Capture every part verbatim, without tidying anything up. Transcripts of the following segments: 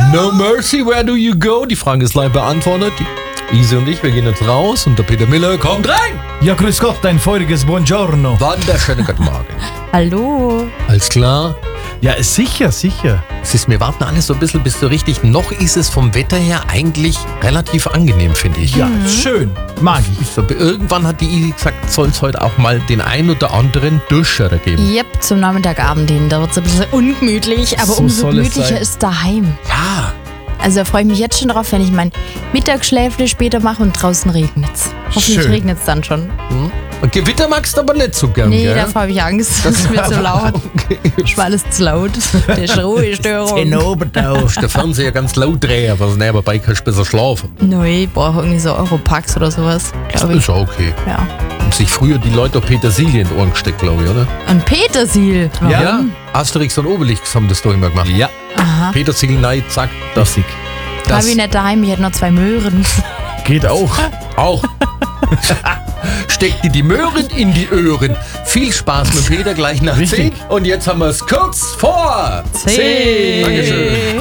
No mercy, where do you go? Die Frage ist live beantwortet. Die Ise und ich, wir gehen jetzt raus und der Peter Miller kommt rein. Ja, grüß Gott, ein feuriges Buongiorno. Wunderschönen guten Morgen. Hallo. Alles klar? Ja, sicher, sicher. Es ist, wir warten alles so ein bisschen bis so richtig. Noch ist es vom Wetter her eigentlich relativ angenehm, finde ich. Ja, schön. Mag ich. So, irgendwann hat die Isi gesagt, soll es heute auch mal den ein oder anderen Durchscherer geben. Yep, zum Nachmittagabend hin. Da wird es ein bisschen ungemütlich, aber So umso soll es gemütlicher sein. ist daheim. Ja. Also da freue ich mich jetzt schon drauf, wenn ich mein Mittagsschläfle später mache und draußen regnet es. Hoffentlich Schön. regnet es dann schon. Und Gewitter magst du aber nicht so gern, Nee, gell? davor habe ich Angst. Das ist mir zu laut. Ich war alles zu laut. Das ist Ruhestörung. Obertau. Der Fernseher ganz laut drehen, aber nebenbei kannst du besser schlafen. Neu, ich brauche irgendwie so Europax oder sowas, glaube ich. Ist auch okay. Ja. Haben sich früher die Leute auch Petersilie in die Ohren gesteckt, glaube ich, oder? Und Petersil. Ja. Asterix und Obelix haben das doch immer gemacht. Ja, Aha. Petersilie, nein, zack. Das, richtig. Habe das ich nicht daheim, ich hätte noch zwei Möhren. Geht auch. auch. Steckt dir die Möhren in die Öhren. Viel Spaß mit Peter gleich nach Richtig. zehn. Und jetzt haben wir es kurz vor zehn. Dankeschön.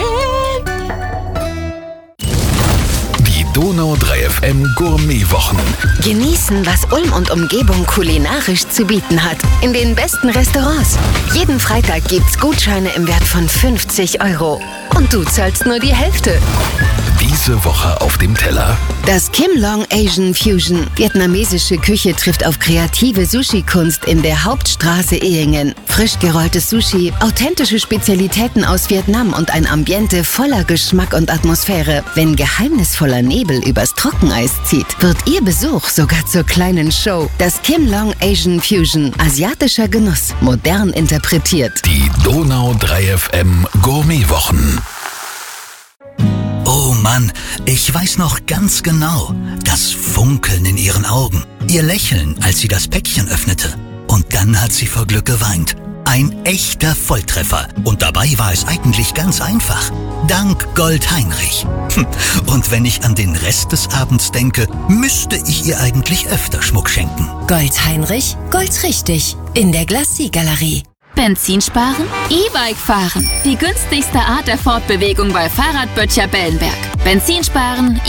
Die Donau drei F M Gourmetwochen. Genießen, was Ulm und Umgebung kulinarisch zu bieten hat. In den besten Restaurants. Jeden Freitag gibt's Gutscheine im Wert von fünfzig Euro. Und du zahlst nur die Hälfte. Diese Woche auf dem Teller. Das Kim Long Asian Fusion. Vietnamesische Küche trifft auf kreative Sushi-Kunst in der Hauptstraße Ehingen. Frisch gerolltes Sushi, authentische Spezialitäten aus Vietnam und ein Ambiente voller Geschmack und Atmosphäre. Wenn geheimnisvoller Nebel übers Trockeneis zieht, wird Ihr Besuch sogar zur kleinen Show. Das Kim Long Asian Fusion. Asiatischer Genuss. Modern interpretiert. Die Donau drei F M Gourmetwochen. Oh Mann, ich weiß noch ganz genau, das Funkeln in ihren Augen, ihr Lächeln, als sie das Päckchen öffnete. Und dann hat sie vor Glück geweint. Ein echter Volltreffer. Und dabei war es eigentlich ganz einfach. Dank Gold Heinrich. Hm. Und wenn ich an den Rest des Abends denke, müsste ich ihr eigentlich öfter Schmuck schenken. Gold Heinrich, Gold richtig. In der Glacis-Galerie. Benzin sparen? E-Bike fahren. Die günstigste Art der Fortbewegung bei Fahrradböttcher Bellenberg. Benzin sparen,